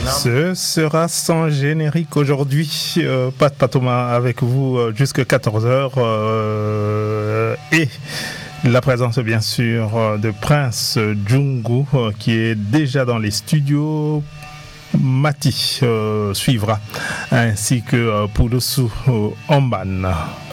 Ce sera sans générique aujourd'hui. Pat Patoma avec vous jusqu'à 14h. Et la présence bien sûr de Prince Djungu qui est déjà dans les studios. Mati suivra, ainsi que Poulossou Omban.